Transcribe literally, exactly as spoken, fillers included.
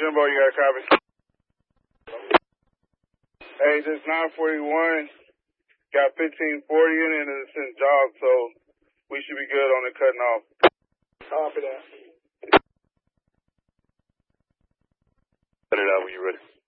Jimbo, you got a copy? Hey, this nine forty-one got fifteen forty in it and it's in jog, so we should be good on the cutting off. Copy that. Cut it out when you're ready.